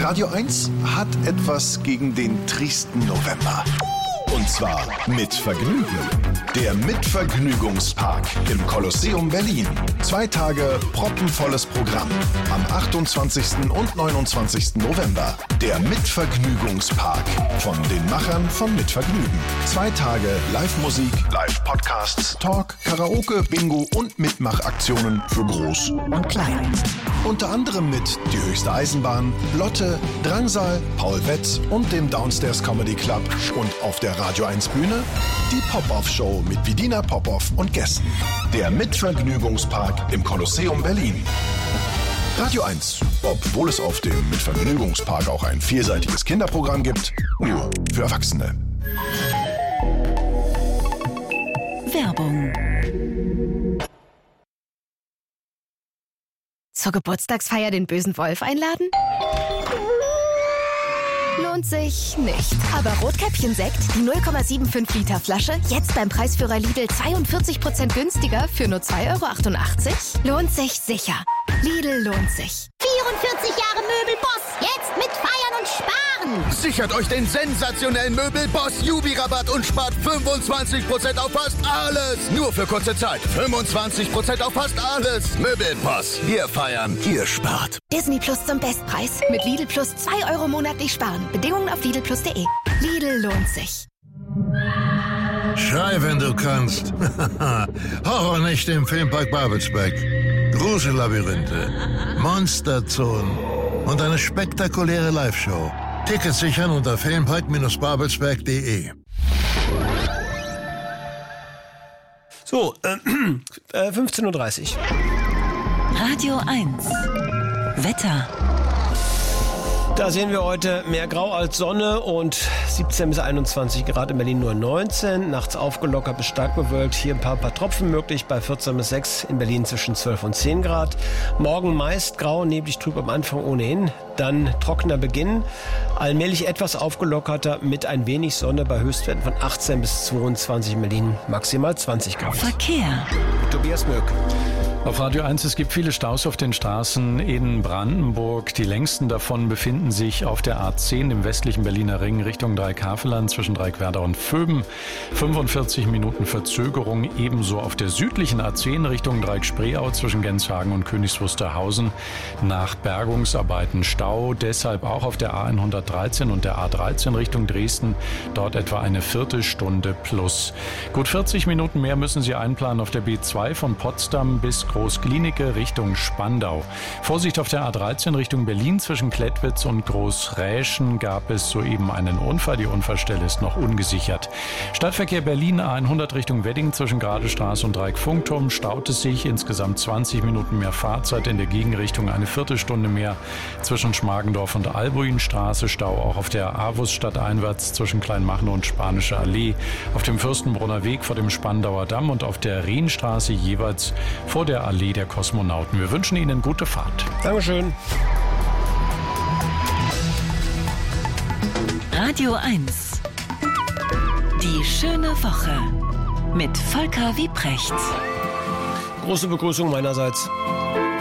Radio 1 hat etwas gegen den tristen November. Und zwar mit Vergnügen. Der Mitvergnügungspark im Kolosseum Berlin. 2 Tage proppenvolles Programm. Am 28. und 29. November. Der Mitvergnügungspark von den Machern von Mitvergnügen. 2 Tage Live-Musik, Live-Podcasts, Talk, Karaoke, Bingo und Mitmachaktionen für Groß und Klein. Unter anderem mit Die höchste Eisenbahn, Lotte, Drangsal, Paul Wetz und dem Downstairs Comedy Club. Und auf der Radio 1 Bühne die Pop-Off-Show mit Vidina Popoff und Gästen. Der Mitvergnügungspark im Kolosseum Berlin. Radio 1, obwohl es auf dem Mitvergnügungspark auch ein vielseitiges Kinderprogramm gibt, nur für Erwachsene. Werbung. Zur Geburtstagsfeier den bösen Wolf einladen? Lohnt sich nicht. Aber Rotkäppchen-Sekt, die 0,75 Liter Flasche, jetzt beim Preisführer Lidl 42% günstiger für nur 2,88 €? Lohnt sich sicher. Lidl lohnt sich. 44 Jahre Möbelboss, jetzt mit Feiern und Sparen. Sichert euch den sensationellen Möbelboss-Jubi-Rabatt und spart 25% auf fast alles. Nur für kurze Zeit. 25% auf fast alles. Möbelboss. Wir feiern, ihr spart. Disney Plus zum Bestpreis. Mit Lidl Plus 2 € monatlich sparen. Bedingungen auf lidlplus.de. Lidl lohnt sich. Schrei, wenn du kannst. Horrornächte im Filmpark Babelsberg. Grusellabyrinthe, Monsterzonen und eine spektakuläre Live-Show. Tickets sichern unter filmpark-babelsberg.de. So, 15:30 Uhr. Radio 1. Wetter. Da sehen wir heute mehr Grau als Sonne und 17 bis 21 Grad, in Berlin nur 19. Nachts aufgelockert bis stark bewölkt. Hier ein paar Tropfen möglich bei 14 bis 6. In Berlin zwischen 12 und 10 Grad. Morgen meist grau, neblig, trüb am Anfang ohnehin. Dann trockener Beginn. Allmählich etwas aufgelockerter mit ein wenig Sonne bei Höchstwerten von 18 bis 22 in Berlin. Maximal 20 Grad. Verkehr. Tobias Möck. Auf Radio 1, es gibt viele Staus auf den Straßen in Brandenburg. Die längsten davon befinden sich auf der A10 im westlichen Berliner Ring Richtung Dreieck-Havelland zwischen Dreieck-Werder und Vöben. 45 Minuten Verzögerung. Ebenso auf der südlichen A10 Richtung Dreieck-Spreeau zwischen Genshagen und Königs Wusterhausen nach Bergungsarbeiten Stau. Deshalb auch auf der A113 und der A13 Richtung Dresden. Dort etwa eine Viertelstunde plus. Gut 40 Minuten mehr müssen Sie einplanen auf der B2 von Potsdam bis Groß-Glienicke Richtung Spandau. Vorsicht auf der A13 Richtung Berlin zwischen Klettwitz und Großräschen gab es soeben einen Unfall. Die Unfallstelle ist noch ungesichert. Stadtverkehr Berlin A100 Richtung Wedding zwischen Gradestraße und Dreieck-Funkturm staut es sich. Insgesamt 20 Minuten mehr Fahrzeit in der Gegenrichtung, eine Viertelstunde mehr zwischen Schmargendorf und Albuinstraße. Stau auch auf der Avus stadteinwärts zwischen Kleinmachnow und Spanische Allee. Auf dem Fürstenbrunner Weg vor dem Spandauer Damm und auf der Rienstraße jeweils vor der Allee der Kosmonauten. Wir wünschen Ihnen gute Fahrt. Dankeschön. Radio 1. Die schöne Woche mit Volker Wiebrecht. Große Begrüßung meinerseits.